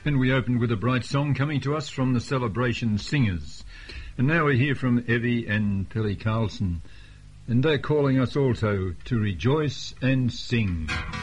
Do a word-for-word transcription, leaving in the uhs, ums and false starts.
And we opened with a bright song coming to us from the Celebration Singers. And now we hear from Evie and Pelly Carlson. And they're calling us also to rejoice and sing.